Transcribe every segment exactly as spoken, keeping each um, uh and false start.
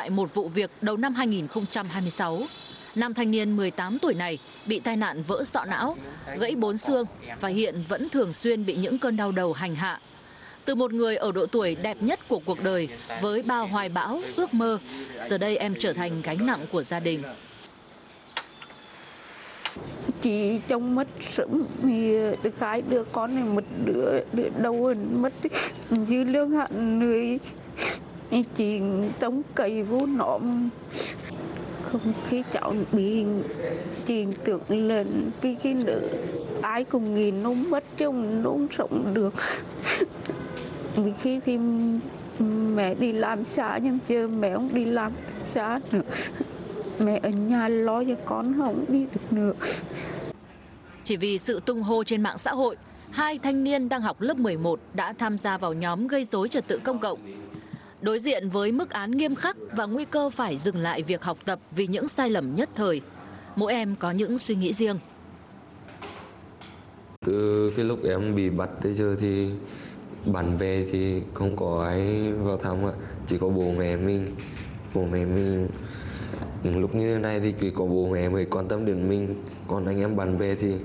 lại một vụ việc đầu năm hai nghìn không trăm hai mươi sáu. Nam thanh niên mười tám tuổi này bị tai nạn vỡ sọ não, gãy bốn xương và hiện vẫn thường xuyên bị những cơn đau đầu hành hạ. Từ một người ở độ tuổi đẹp nhất của cuộc đời với bao hoài bão, ước mơ, giờ đây em trở thành gánh nặng của gia đình. Chị chồng mất sớm thì được hai đứa con này, một đứa đứa đầu mất dư lương hạn người, chị chống cày vô nộm. Không khi cháu bị chị tưởng lên vì khi nữa ai cũng nghĩ nó mất chứ nó không sống được. Vì khi thì mẹ đi làm xa nhưng giờ mẹ không đi làm xa nữa. Mẹ ở nhà lo cho con không đi được nữa. Chỉ vì sự tung hô trên mạng xã hội, hai thanh niên đang học lớp mười một đã tham gia vào nhóm gây rối trật tự công cộng. Đối diện với mức án nghiêm khắc và nguy cơ phải dừng lại việc học tập vì những sai lầm nhất thời, mỗi em có những suy nghĩ riêng. Từ cái lúc em bị bắt tới giờ thì bạn bè thì không có ai vào thăm ạ, chỉ có bố mẹ mình. Bố mẹ mình những lúc như thế này thì chỉ có bố mẹ mới quan tâm đến mình, còn anh em bạn bè thì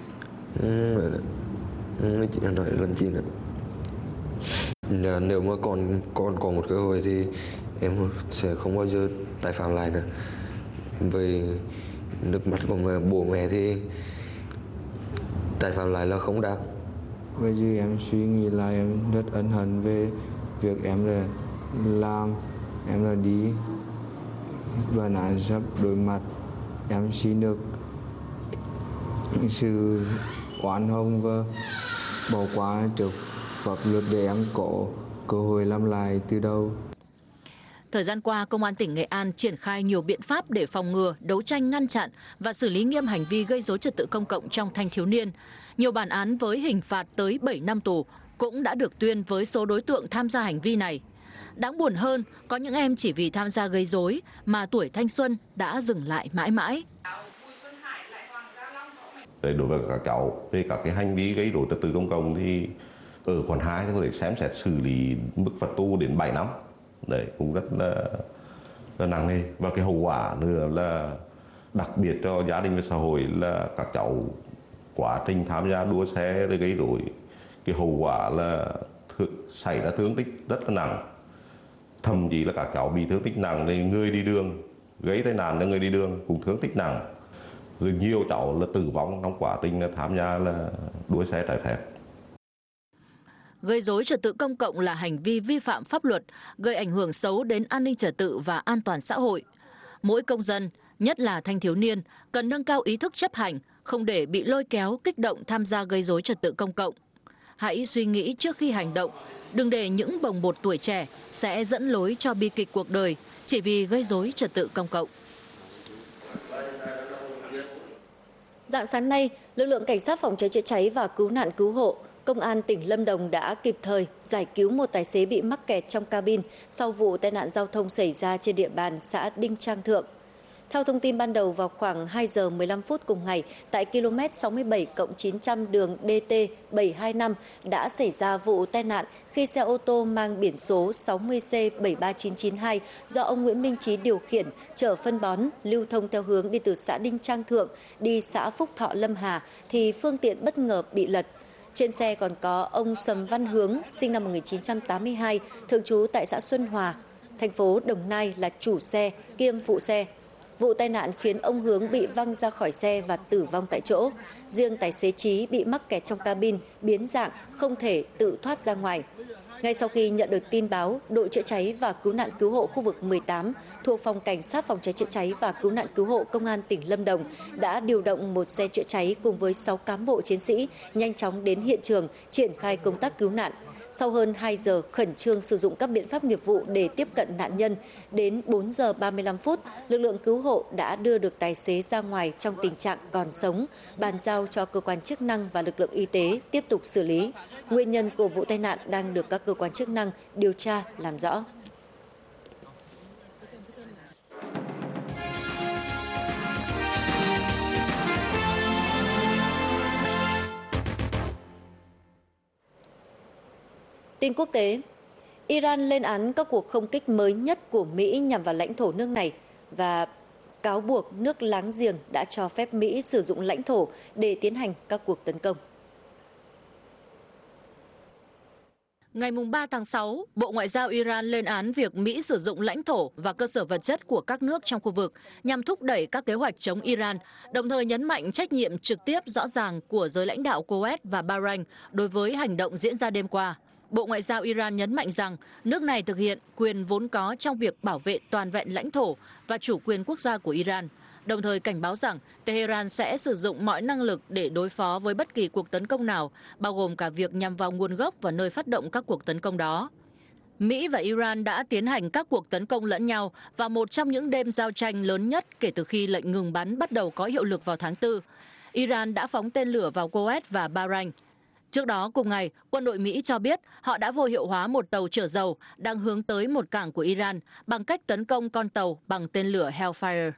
nói chuyện nói lần chi nữa. Nếu mà còn còn có một cơ hội thì em sẽ không bao giờ tái phạm lại nữa. Về nước mắt của bố mẹ thì tái phạm lại là không đáng. Bây giờ em suy nghĩ lại, em rất ân hận về việc em đã làm, em đã đi và nạn sắp đối mặt. Em xin được sự oán hông và bỏ qua trước pháp luật để em có cơ hội làm lại từ đầu. Thời gian qua, Công an tỉnh Nghệ An triển khai nhiều biện pháp để phòng ngừa, đấu tranh ngăn chặn và xử lý nghiêm hành vi gây rối trật tự công cộng trong thanh thiếu niên. Nhiều bản án với hình phạt tới bảy năm tù cũng đã được tuyên với số đối tượng tham gia hành vi này. Đáng buồn hơn, có những em chỉ vì tham gia gây rối mà tuổi thanh xuân đã dừng lại mãi mãi. Đối với các cháu về các cái hành vi gây rối trật tự công cộng thì ở khoản hai có thể xem xét xử lý mức phạt tù đến bảy năm. Đấy cũng rất là, là nặng nề, và cái hậu quả nữa là đặc biệt cho gia đình và xã hội là các cháu quá trình tham gia đua xe để gây rối, cái hậu quả là xảy ra thương tích rất là nặng, thậm chí là các cháu bị thương tích nặng, thì người đi đường gây tai nạn cho người đi đường cũng thương tích nặng, rồi nhiều cháu là tử vong trong quá trình là tham gia là đua xe trái phép. Gây rối trật tự công cộng là hành vi vi phạm pháp luật, gây ảnh hưởng xấu đến an ninh trật tự và an toàn xã hội. Mỗi công dân, nhất là thanh thiếu niên, cần nâng cao ý thức chấp hành, không để bị lôi kéo, kích động tham gia gây rối trật tự công cộng. Hãy suy nghĩ trước khi hành động, đừng để những bồng bột tuổi trẻ sẽ dẫn lối cho bi kịch cuộc đời chỉ vì gây rối trật tự công cộng. Rạng sáng nay, lực lượng cảnh sát phòng cháy chữa cháy và cứu nạn cứu hộ, Công an tỉnh Lâm Đồng đã kịp thời giải cứu một tài xế bị mắc kẹt trong cabin sau vụ tai nạn giao thông xảy ra trên địa bàn xã Đinh Trang Thượng. Theo thông tin ban đầu, vào khoảng hai giờ mười lăm phút cùng ngày, tại km sáu mươi bảy cộng chín trăm đường D T bảy hai năm đã xảy ra vụ tai nạn khi xe ô tô mang biển số sáu mươi C bảy ba chín chín hai do ông Nguyễn Minh Trí điều khiển chở phân bón lưu thông theo hướng đi từ xã Đinh Trang Thượng đi xã Phúc Thọ Lâm Hà thì phương tiện bất ngờ bị lật. Trên xe còn có ông Sầm Văn Hướng, sinh năm một nghìn chín trăm tám mươi hai, thường trú tại xã Xuân Hòa, thành phố Đồng Nai là chủ xe kiêm phụ xe. Vụ tai nạn khiến ông Hướng bị văng ra khỏi xe và tử vong tại chỗ. Riêng tài xế Trí bị mắc kẹt trong cabin, biến dạng, không thể tự thoát ra ngoài. Ngay sau khi nhận được tin báo, đội chữa cháy và cứu nạn cứu hộ khu vực mười tám thuộc phòng cảnh sát phòng cháy chữa cháy và cứu nạn cứu hộ Công an tỉnh Lâm Đồng đã điều động một xe chữa cháy cùng với sáu cán bộ chiến sĩ nhanh chóng đến hiện trường triển khai công tác cứu nạn. Sau hơn hai giờ khẩn trương sử dụng các biện pháp nghiệp vụ để tiếp cận nạn nhân, đến bốn giờ ba mươi lăm phút, lực lượng cứu hộ đã đưa được tài xế ra ngoài trong tình trạng còn sống, bàn giao cho cơ quan chức năng và lực lượng y tế tiếp tục xử lý. Nguyên nhân của vụ tai nạn đang được các cơ quan chức năng điều tra làm rõ. Tin quốc tế, Iran lên án các cuộc không kích mới nhất của Mỹ nhằm vào lãnh thổ nước này và cáo buộc nước láng giềng đã cho phép Mỹ sử dụng lãnh thổ để tiến hành các cuộc tấn công. Ngày ba tháng sáu, Bộ Ngoại giao Iran lên án việc Mỹ sử dụng lãnh thổ và cơ sở vật chất của các nước trong khu vực nhằm thúc đẩy các kế hoạch chống Iran, đồng thời nhấn mạnh trách nhiệm trực tiếp rõ ràng của giới lãnh đạo Kuwait và Bahrain đối với hành động diễn ra đêm qua. Bộ Ngoại giao Iran nhấn mạnh rằng nước này thực hiện quyền vốn có trong việc bảo vệ toàn vẹn lãnh thổ và chủ quyền quốc gia của Iran, đồng thời cảnh báo rằng Tehran sẽ sử dụng mọi năng lực để đối phó với bất kỳ cuộc tấn công nào, bao gồm cả việc nhằm vào nguồn gốc và nơi phát động các cuộc tấn công đó. Mỹ và Iran đã tiến hành các cuộc tấn công lẫn nhau vào một trong những đêm giao tranh lớn nhất kể từ khi lệnh ngừng bắn bắt đầu có hiệu lực vào tháng tư. Iran đã phóng tên lửa vào Kuwait và Bahrain. Trước đó cùng ngày, quân đội Mỹ cho biết họ đã vô hiệu hóa một tàu chở dầu đang hướng tới một cảng của Iran bằng cách tấn công con tàu bằng tên lửa Hellfire.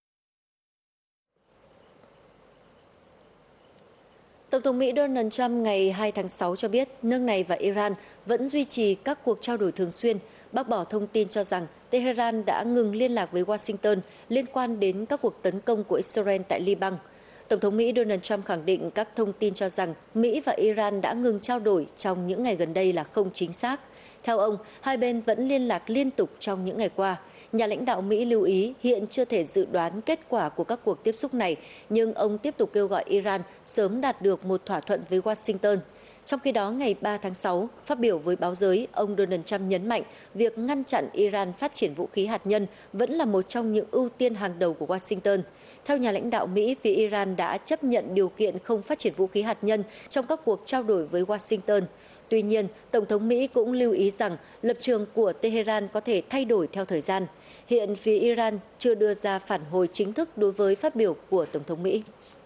Tổng thống Mỹ Donald Trump ngày hai tháng sáu cho biết nước này và Iran vẫn duy trì các cuộc trao đổi thường xuyên, bác bỏ thông tin cho rằng Tehran đã ngừng liên lạc với Washington liên quan đến các cuộc tấn công của Israel tại Liban. Tổng thống Mỹ Donald Trump khẳng định các thông tin cho rằng Mỹ và Iran đã ngừng trao đổi trong những ngày gần đây là không chính xác. Theo ông, hai bên vẫn liên lạc liên tục trong những ngày qua. Nhà lãnh đạo Mỹ lưu ý hiện chưa thể dự đoán kết quả của các cuộc tiếp xúc này, nhưng ông tiếp tục kêu gọi Iran sớm đạt được một thỏa thuận với Washington. Trong khi đó, ngày ba tháng sáu, phát biểu với báo giới, ông Donald Trump nhấn mạnh việc ngăn chặn Iran phát triển vũ khí hạt nhân vẫn là một trong những ưu tiên hàng đầu của Washington. Theo nhà lãnh đạo Mỹ, phía Iran đã chấp nhận điều kiện không phát triển vũ khí hạt nhân trong các cuộc trao đổi với Washington. Tuy nhiên, Tổng thống Mỹ cũng lưu ý rằng lập trường của Tehran có thể thay đổi theo thời gian. Hiện phía Iran chưa đưa ra phản hồi chính thức đối với phát biểu của Tổng thống Mỹ.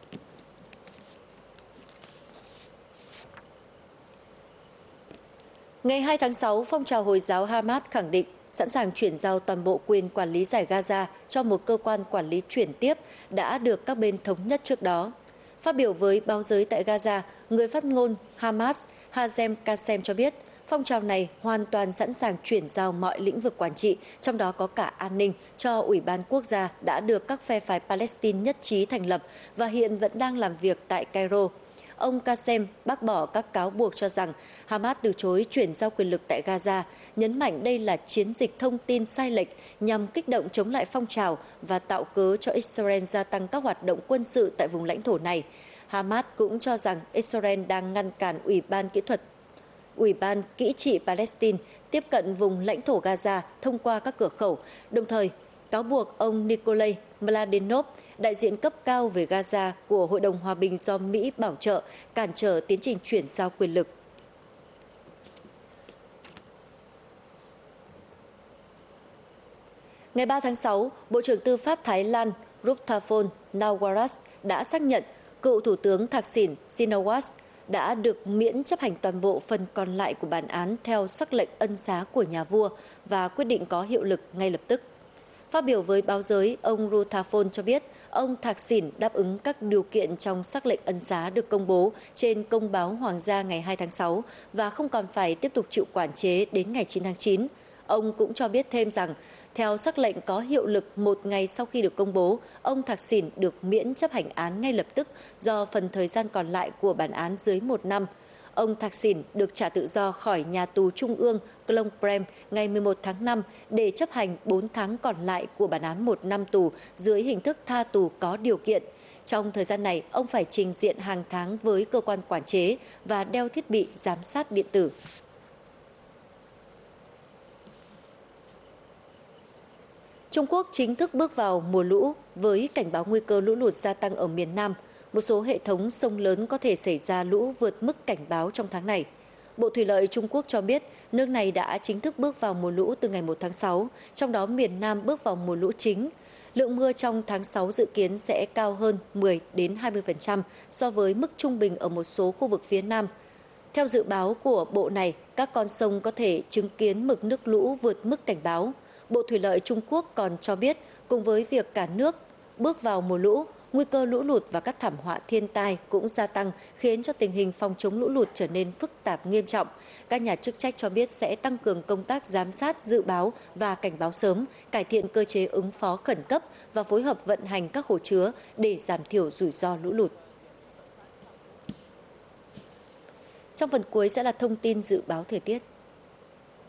Ngày hai tháng sáu, phong trào Hồi giáo Hamas khẳng định sẵn sàng chuyển giao toàn bộ quyền quản lý Dải Gaza cho một cơ quan quản lý chuyển tiếp đã được các bên thống nhất trước đó. Phát biểu với báo giới tại Gaza, người phát ngôn Hamas Hazem Qassem cho biết phong trào này hoàn toàn sẵn sàng chuyển giao mọi lĩnh vực quản trị, trong đó có cả an ninh, cho Ủy ban Quốc gia đã được các phe phái Palestine nhất trí thành lập và hiện vẫn đang làm việc tại Cairo. Ông Qassem bác bỏ các cáo buộc cho rằng Hamas từ chối chuyển giao quyền lực tại Gaza, nhấn mạnh đây là chiến dịch thông tin sai lệch nhằm kích động chống lại phong trào và tạo cớ cho Israel gia tăng các hoạt động quân sự tại vùng lãnh thổ này. Hamas cũng cho rằng Israel đang ngăn cản Ủy ban kỹ thuật Ủy ban Kỹ trị Palestine tiếp cận vùng lãnh thổ Gaza thông qua các cửa khẩu, đồng thời cáo buộc ông Nikolai Mladenov, đại diện cấp cao về Gaza của Hội đồng Hòa bình do Mỹ bảo trợ, cản trở tiến trình chuyển giao quyền lực. Ngày ba tháng sáu, Bộ trưởng Tư pháp Thái Lan Rukthaphon Nawaras đã xác nhận cựu Thủ tướng Thaksin Shinawatra đã được miễn chấp hành toàn bộ phần còn lại của bản án theo sắc lệnh ân xá của nhà vua và quyết định có hiệu lực ngay lập tức. Phát biểu với báo giới, ông Rukthaphon cho biết ông Thaksin đáp ứng các điều kiện trong sắc lệnh ân xá được công bố trên công báo Hoàng gia ngày hai tháng sáu và không còn phải tiếp tục chịu quản chế đến ngày chín tháng chín. Ông cũng cho biết thêm rằng theo sắc lệnh có hiệu lực một ngày sau khi được công bố, ông Thaksin được miễn chấp hành án ngay lập tức do phần thời gian còn lại của bản án dưới một năm. Ông Thaksin được trả tự do khỏi nhà tù trung ương Phnom Penh ngày mười một tháng năm để chấp hành bốn tháng còn lại của bản án một năm tù dưới hình thức tha tù có điều kiện. Trong thời gian này, ông phải trình diện hàng tháng với cơ quan quản chế và đeo thiết bị giám sát điện tử. Trung Quốc chính thức bước vào mùa lũ với cảnh báo nguy cơ lũ lụt gia tăng ở miền Nam. Một số hệ thống sông lớn có thể xảy ra lũ vượt mức cảnh báo trong tháng này. Bộ Thủy lợi Trung Quốc cho biết nước này đã chính thức bước vào mùa lũ từ ngày một tháng sáu, trong đó miền Nam bước vào mùa lũ chính. Lượng mưa trong tháng sáu dự kiến sẽ cao hơn mười đến hai mươi phần trăm so với mức trung bình ở một số khu vực phía Nam. Theo dự báo của bộ này, các con sông có thể chứng kiến mực nước lũ vượt mức cảnh báo. Bộ Thủy lợi Trung Quốc còn cho biết, cùng với việc cả nước bước vào mùa lũ, nguy cơ lũ lụt và các thảm họa thiên tai cũng gia tăng, khiến cho tình hình phòng chống lũ lụt trở nên phức tạp nghiêm trọng. Các nhà chức trách cho biết sẽ tăng cường công tác giám sát, dự báo và cảnh báo sớm, cải thiện cơ chế ứng phó khẩn cấp và phối hợp vận hành các hồ chứa để giảm thiểu rủi ro lũ lụt. Trong phần cuối sẽ là thông tin dự báo thời tiết.